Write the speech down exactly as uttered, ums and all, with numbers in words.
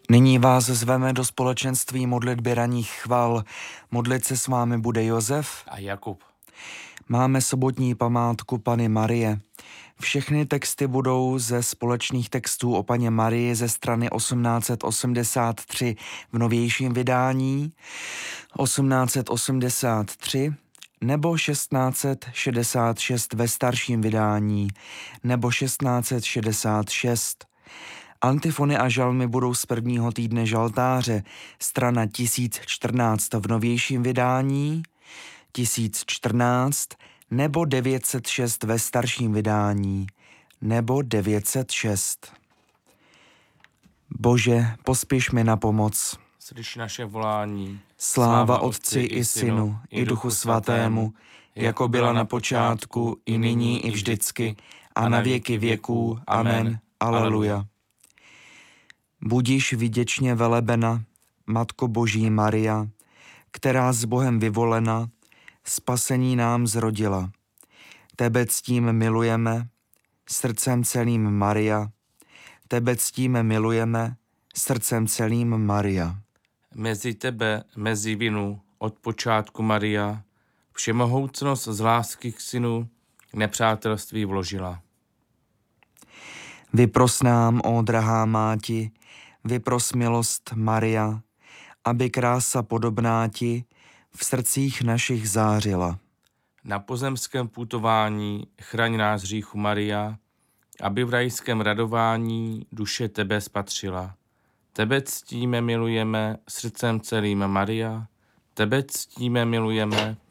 Nyní vás zveme do společenství modlitby ranních chval. Modlit se s vámi bude Josef a Jakub. Máme sobotní památku Panny Marie. Všechny texty budou ze společných textů o Panně Marii ze strany osmnáct osmdesát tři v novějším vydání, osmnáct osmdesát tři nebo šestnáct šedesát šest ve starším vydání, nebo šestnáct šedesát šest. Antifony a žalmy budou z prvního týdne žaltáře, strana tisíc čtrnáct v novějším vydání, tisíc čtrnáct nebo devět set šest ve starším vydání, nebo devět set šest. Bože, pospěš mi na pomoc. Slyš naše volání. Sláva Otci i Synu, i Duchu Svatému, jako byla na počátku, i nyní, i vždycky, a na věky věků. Amen. Aleluja. Budiš vděčně velebena, Matko Boží Maria, která s Bohem vyvolena, spasení nám zrodila. Tebe ctím milujeme, srdcem celým Maria, tebe ctím milujeme, srdcem celým Maria. Mezi tebe, mezi vinu, od počátku Maria, všemohoucnost z lásky k synu, nepřátelství vložila. Vypros nám, ó drahá máti, vypros milost Maria, aby krása podobná ti v srdcích našich zářila. Na pozemském putování chraň nás hříchu Maria, aby v rajském radování duše tebe spatřila. Tebe ctíme, milujeme, srdcem celým Maria, tebe ctíme, milujeme,